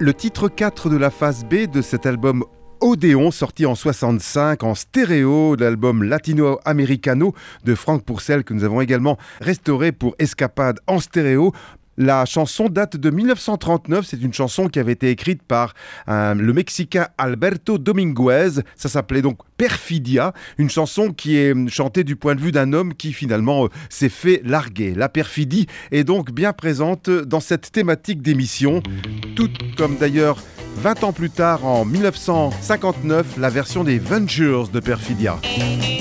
Le titre 4 de la phase B de cet album Odéon, sorti en 65 en stéréo, de l'album Latino Americano de Frank Purcell, que nous avons également restauré pour Escapade en stéréo. La chanson date de 1939, c'est une chanson qui avait été écrite par le Mexicain Alberto Dominguez, ça s'appelait donc Perfidia, une chanson qui est chantée du point de vue d'un homme qui finalement s'est fait larguer. La perfidie est donc bien présente dans cette thématique d'émission, tout comme d'ailleurs 20 ans plus tard, en 1959, la version des Ventures de Perfidia.